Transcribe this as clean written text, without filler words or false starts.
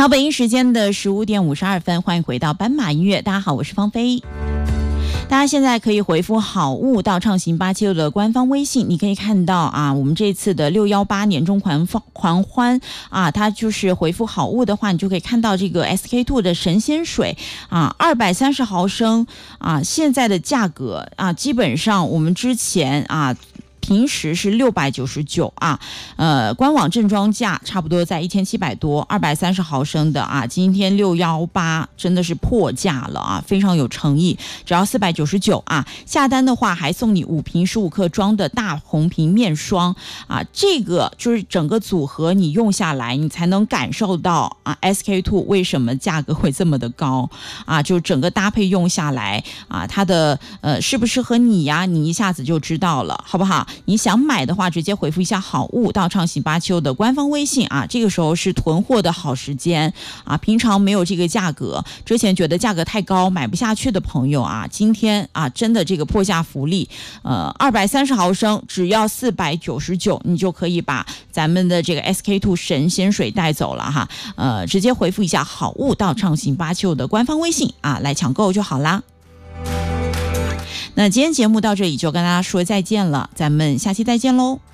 好，北京时间的15:52，欢迎回到斑马音乐。大家好，我是芳菲。大家现在可以回复好物到畅行876的官方微信，你可以看到啊，我们这次的618年中狂欢啊，它就是回复好物的话，你就可以看到这个 SK2 的神仙水啊，230毫升啊，现在的价格啊，基本上我们之前啊。平时是699啊，官网正装价差不多在1700多，230毫升的啊，今天618真的是破价了啊，非常有诚意，只要499啊，下单的话还送你5瓶15克装的大红瓶面霜啊，这个就是整个组合你用下来，你才能感受到啊 SK2 为什么价格会这么的高啊，就整个搭配用下来啊，它的适不适合你呀，你一下子就知道了，好不好？你想买的话，直接回复一下好物到畅行876的官方微信啊，这个时候是囤货的好时间啊，平常没有这个价格，之前觉得价格太高买不下去的朋友啊，今天啊真的这个破价福利，230毫升只要499，你就可以把咱们的这个 SK2 神仙水带走了哈，直接回复一下好物到畅行876的官方微信啊，来抢购就好啦。那今天节目到这里就跟大家说再见了，咱们下期再见喽。